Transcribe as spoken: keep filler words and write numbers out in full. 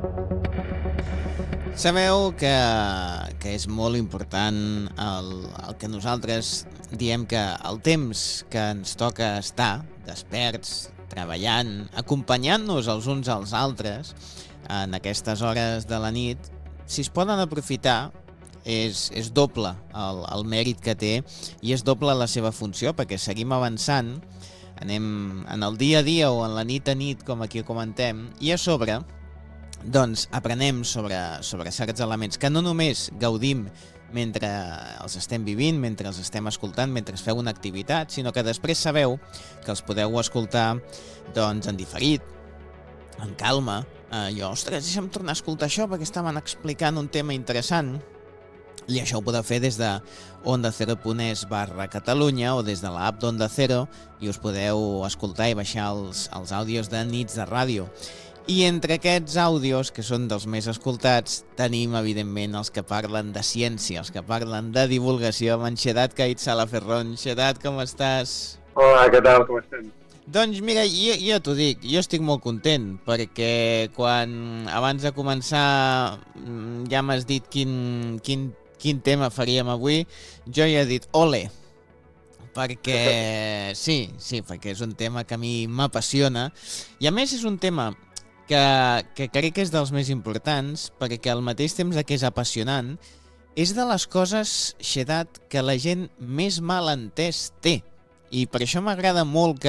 Sabeu que, que és molt important el, el que nosaltres diem que el temps que ens toca estar desperts, treballant, acompanyant-nos els uns als altres en aquestes hores de la nit, si es poden aprofitar, és, és doble el, el mèrit que té i és doble la seva funció, perquè seguim avançant, anem en el dia a dia o en la nit a nit, com aquí comentem, i a sobre doncs aprenem sobre, sobre certs elements que no només gaudim mentre els estem vivint, mentre els estem escoltant, mentre feu una activitat, sinó que després sabeu que els podeu escoltar doncs en diferit, en calma. Eh, jo, ostres, deixa'm tornar a escoltar això perquè estaven explicant un tema interessant. I això ho podeu fer des de onda cero punt es barra Catalunya o des de l'app d'Onda Cero i us podeu escoltar i baixar els, els àudios de nits de ràdio. I entre aquests àudios, que són dels més escoltats, tenim, evidentment, els que parlen de ciència, els que parlen de divulgació, amb en Xedat Caït Salaferrón. Xedat, com estàs? Hola, què tal, com estem? Doncs mira, jo, jo t'ho dic, jo estic molt content, perquè quan abans de començar ja m'has dit quin, quin, quin tema faríem avui, jo ja he dit ole, perquè sí, sí, perquè és un tema que a mi m'apassiona, i a més és un tema que, que crec que és dels més importants, perquè al mateix temps que és apassionant, és de les coses, Xedat, que la gent més mal entès té. I per això m'agrada molt que